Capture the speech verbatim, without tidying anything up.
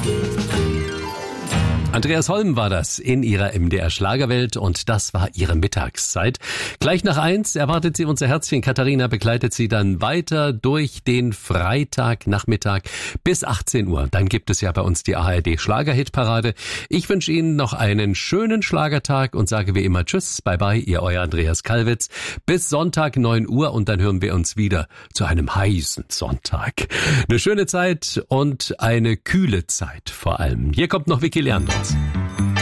Andreas Holm war das in ihrer M D R Schlagerwelt und das war ihre Mittagszeit. Gleich nach eins erwartet sie unser Herzchen. Katharina begleitet sie dann weiter durch den Freitagnachmittag bis achtzehn Uhr. Dann gibt es ja bei uns die A R D Schlagerhitparade. Ich wünsche Ihnen noch einen schönen Schlagertag und sage wie immer Tschüss, bye bye, ihr euer Andreas Kalwitz. Bis Sonntag neun Uhr und dann hören wir uns wieder zu einem heißen Sonntag. Eine schöne Zeit und eine kühle Zeit vor allem. Hier kommt noch Vicky Leandros.